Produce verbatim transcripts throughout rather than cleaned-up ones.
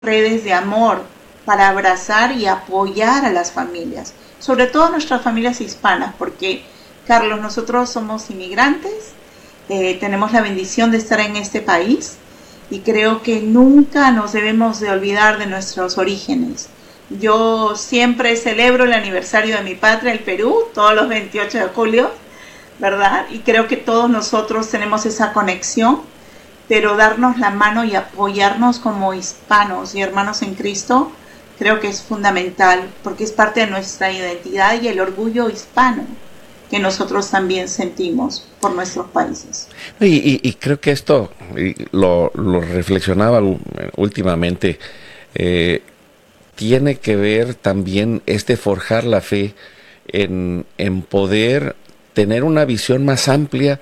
redes de amor para abrazar y apoyar a las familias, sobre todo nuestras familias hispanas, porque, Carlos, nosotros somos inmigrantes, eh, tenemos la bendición de estar en este país y creo que nunca nos debemos de olvidar de nuestros orígenes. Yo siempre celebro el aniversario de mi patria, el Perú, todos los veintiocho de julio, ¿verdad? Y creo que todos nosotros tenemos esa conexión, pero darnos la mano y apoyarnos como hispanos y hermanos en Cristo, creo que es fundamental, porque es parte de nuestra identidad y el orgullo hispano que nosotros también sentimos por nuestros países. Y, y, y creo que esto y lo, lo reflexionaba últimamente, eh, tiene que ver también este forjar la fe en, en poder tener una visión más amplia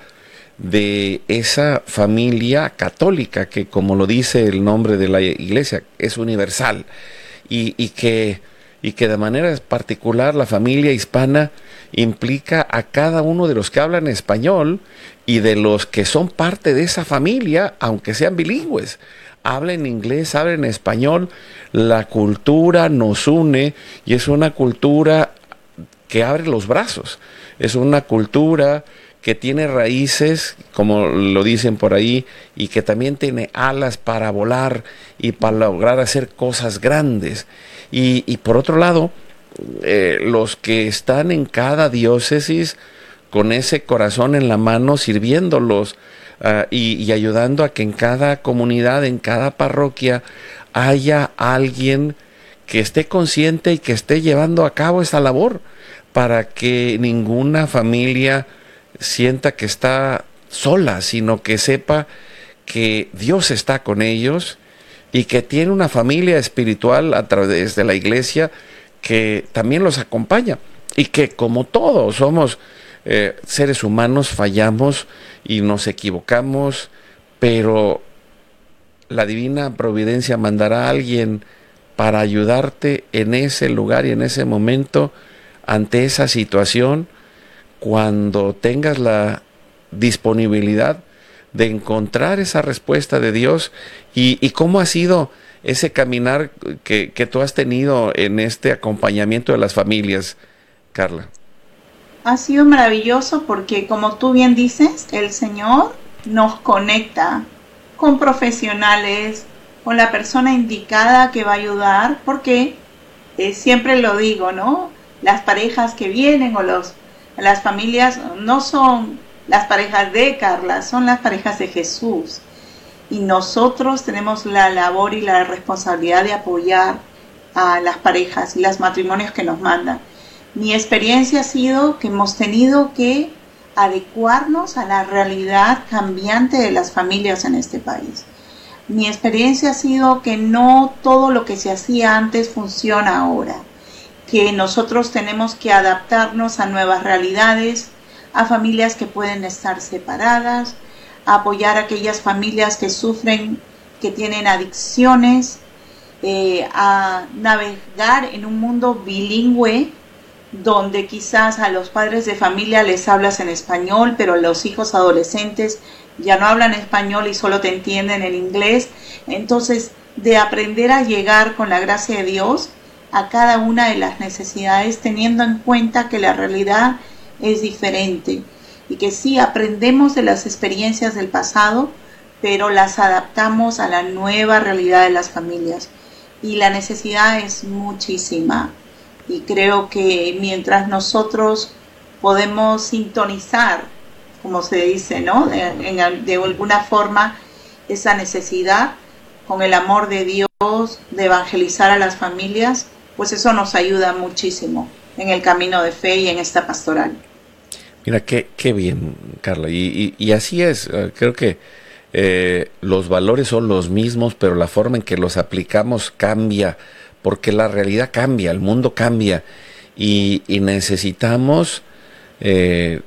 de esa familia católica que, como lo dice el nombre de la iglesia, es universal y, y, que, y que de manera particular la familia hispana implica a cada uno de los que hablan español y de los que son parte de esa familia, aunque sean bilingües. Hablen inglés, hablen español, la cultura nos une y es una cultura que abre los brazos, es una cultura que tiene raíces, como lo dicen por ahí, y que también tiene alas para volar y para lograr hacer cosas grandes. Y, y por otro lado, eh, los que están en cada diócesis con ese corazón en la mano sirviéndolos uh, y, y ayudando a que en cada comunidad, en cada parroquia, haya alguien que esté consciente y que esté llevando a cabo esa labor para que ninguna familia sienta que está sola, sino que sepa que Dios está con ellos y que tiene una familia espiritual a través de la iglesia que también los acompaña y que, como todos somos eh, seres humanos, fallamos y nos equivocamos, pero la divina providencia mandará a alguien para ayudarte en ese lugar y en ese momento ante esa situación, cuando tengas la disponibilidad de encontrar esa respuesta de Dios. Y, y cómo ha sido ese caminar que, que tú has tenido en este acompañamiento de las familias, Carla. Ha sido maravilloso porque, como tú bien dices, el Señor nos conecta con profesionales, con la persona indicada que va a ayudar, porque eh, siempre lo digo, ¿no? Las parejas que vienen o los las familias no son las parejas de Carla, son las parejas de Jesús. Y nosotros tenemos la labor y la responsabilidad de apoyar a las parejas y los matrimonios que nos mandan. Mi experiencia ha sido que hemos tenido que adecuarnos a la realidad cambiante de las familias en este país. Mi experiencia ha sido que no todo lo que se hacía antes funciona ahora, que nosotros tenemos que adaptarnos a nuevas realidades, a familias que pueden estar separadas, a apoyar a aquellas familias que sufren, que tienen adicciones, eh, a navegar en un mundo bilingüe, donde quizás a los padres de familia les hablas en español, pero los hijos adolescentes ya no hablan español y solo te entienden en inglés. Entonces, de aprender a llegar con la gracia de Dios a cada una de las necesidades, teniendo en cuenta que la realidad es diferente y que sí aprendemos de las experiencias del pasado, pero las adaptamos a la nueva realidad de las familias. Y la necesidad es muchísima. Y creo que mientras nosotros podemos sintonizar, como se dice, ¿no? De, en, de alguna forma, esa necesidad con el amor de Dios, de evangelizar a las familias, pues eso nos ayuda muchísimo en el camino de fe y en esta pastoral. Mira, qué, qué bien, Carla. Y, y, y así es. Creo que eh, los valores son los mismos, pero la forma en que los aplicamos cambia, porque la realidad cambia, el mundo cambia. Y, y necesitamos eh,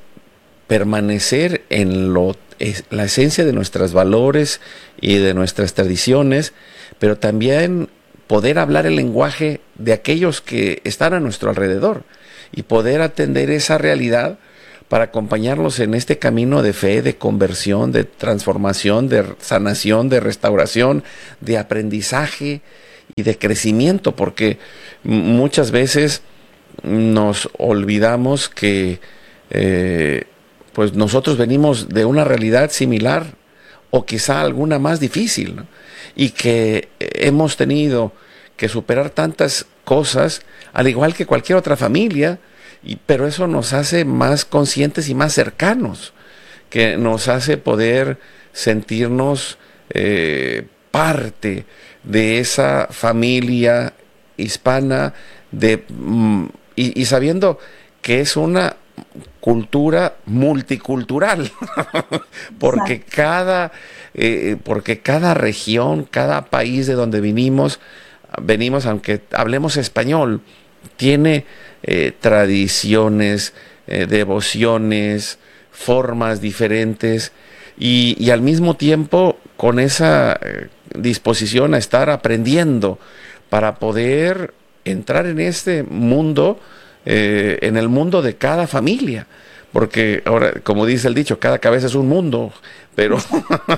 permanecer en lo, es, la esencia de nuestros valores y de nuestras tradiciones, pero también poder hablar el lenguaje de aquellos que están a nuestro alrededor y poder atender esa realidad para acompañarlos en este camino de fe, de conversión, de transformación, de sanación, de restauración, de aprendizaje y de crecimiento, porque muchas veces nos olvidamos que eh, pues nosotros venimos de una realidad similar o quizá alguna más difícil, ¿no? Y que hemos tenido que superar tantas cosas, al igual que cualquier otra familia, y, pero eso nos hace más conscientes y más cercanos, que nos hace poder sentirnos eh, parte de esa familia hispana, de, mm, y, y sabiendo que es una cultura multicultural, porque cada, eh, porque cada región, cada país de donde vinimos, venimos, aunque hablemos español, tiene eh, tradiciones, eh, devociones, formas diferentes, y, y al mismo tiempo con esa eh, disposición a estar aprendiendo para poder entrar en este mundo, eh, en el mundo de cada familia, porque ahora, como dice el dicho, cada cabeza es un mundo, pero sí.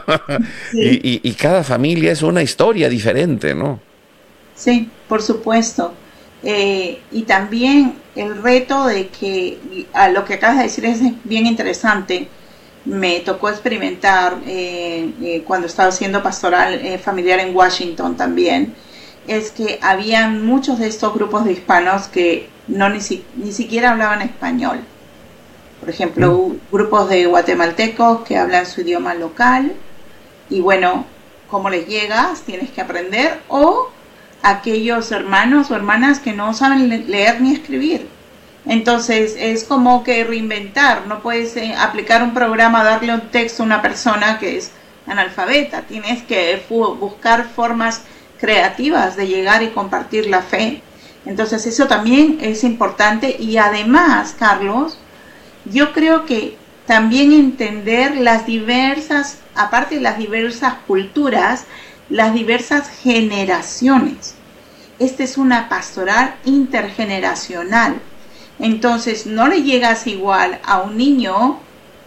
y, y, y cada familia es una historia diferente, ¿no? Sí, por supuesto. Eh, y también el reto de que, a lo que acabas de decir es bien interesante. Me tocó experimentar eh, eh, cuando estaba haciendo pastoral eh, familiar en Washington también, es que habían muchos de estos grupos de hispanos que no ni, si, ni siquiera hablaban español. Por ejemplo, mm. grupos de guatemaltecos que hablan su idioma local, y bueno, ¿cómo les llegas? Tienes que aprender, o aquellos hermanos o hermanas que no saben leer ni escribir. Entonces es como que reinventar, no puedes eh, aplicar un programa, darle un texto a una persona que es analfabeta, tienes que buscar formas creativas de llegar y compartir la fe. Entonces eso también es importante, y además, Carlos, yo creo que también entender las diversas, aparte de las diversas culturas, las diversas generaciones. Esta es una pastoral intergeneracional. Entonces no le llegas igual a un niño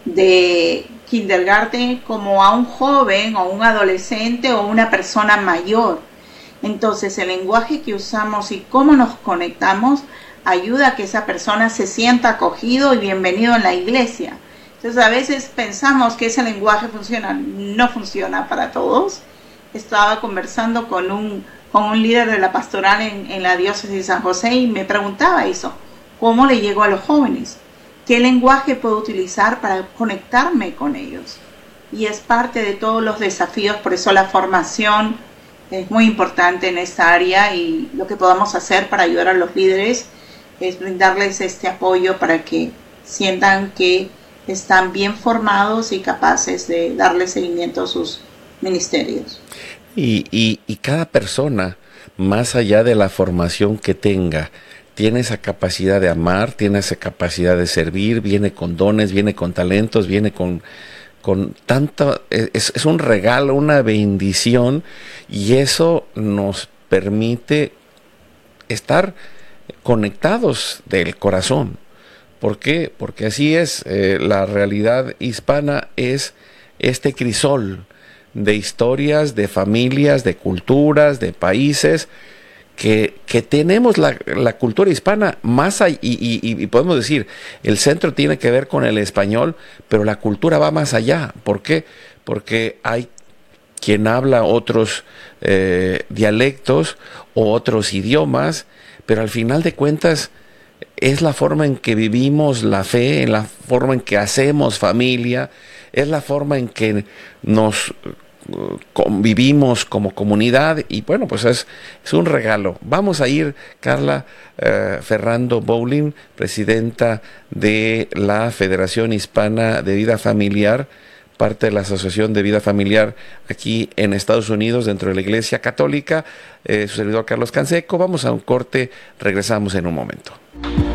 de kindergarten como a un joven o un adolescente o una persona mayor. Entonces el lenguaje que usamos y cómo nos conectamos ayuda a que esa persona se sienta acogido y bienvenido en la iglesia. Entonces a veces pensamos que ese lenguaje funciona, no funciona para todos. Estaba conversando con un, con un líder de la pastoral en, en la diócesis de San José y me preguntaba eso. ¿Cómo le llego a los jóvenes? ¿Qué lenguaje puedo utilizar para conectarme con ellos? Y es parte de todos los desafíos, por eso la formación es muy importante en esta área, y lo que podamos hacer para ayudar a los líderes es brindarles este apoyo para que sientan que están bien formados y capaces de darle seguimiento a sus ministerios. Y, y, y cada persona, más allá de la formación que tenga, tiene esa capacidad de amar, tiene esa capacidad de servir, viene con dones, viene con talentos, viene con, con tanta, es, es un regalo, una bendición, y eso nos permite estar conectados del corazón. ¿Por qué? Porque así es, eh, la realidad hispana es este crisol de historias, de familias, de culturas, de países, Que, que tenemos la, la cultura hispana más allá, y, y, y podemos decir, el centro tiene que ver con el español, pero la cultura va más allá. ¿Por qué? Porque hay quien habla otros eh, dialectos o otros idiomas, pero al final de cuentas es la forma en que vivimos la fe, en la forma en que hacemos familia, es la forma en que nos convivimos como comunidad, y bueno, pues es, es un regalo. Vamos a ir, Carla eh, Ferrando Bowling, presidenta de la Federación Hispana de Vida Familiar, parte de la Asociación de Vida Familiar aquí en Estados Unidos, dentro de la Iglesia Católica, eh, su servidor Carlos Canseco. Vamos a un corte, regresamos en un momento.